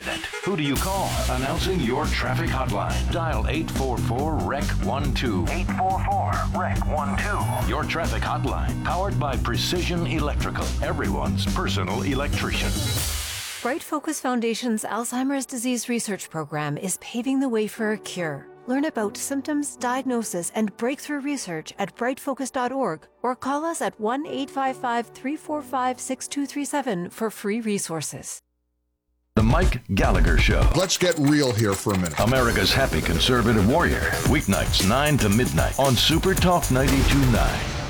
accident. Who do you call? Announcing your traffic hotline. Dial 844-REC-12. 844-REC-12. Your traffic hotline, powered by Precision Electrical, everyone's personal electrician. Bright Focus Foundation's Alzheimer's disease research program is paving the way for a cure. Learn about symptoms, diagnosis, and breakthrough research at brightfocus.org or call us at 1-855-345-6237 for free resources. The Mike Gallagher Show. Let's get real here for a minute. America's happy conservative warrior. Weeknights 9 to midnight on Super Talk 92.9.